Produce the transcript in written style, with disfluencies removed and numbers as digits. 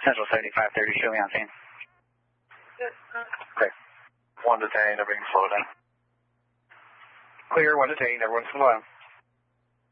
Central 7530, show me on scene. Okay. 1 detained, everything's slow down. Clear, 1 detained, everyone's slow down.